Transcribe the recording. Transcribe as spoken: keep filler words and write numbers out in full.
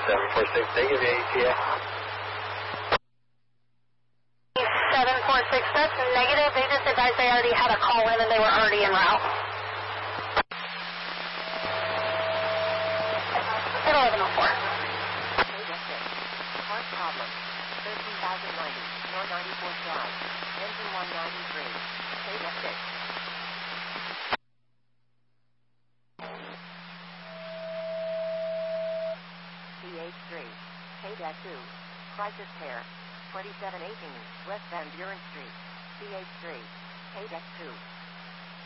seven four six, negative A T A. seven four six, that's negative. They just advised they already had a call in and they were already en route. At eleven oh four. Part problem. thirteen thousand ninety, North ninety-fourth Drive. Engine one ninety-three. Data six. C H three. Data two. Crisis pair. twenty-seven eighteen, West Van Buren Street. C H three. Data two.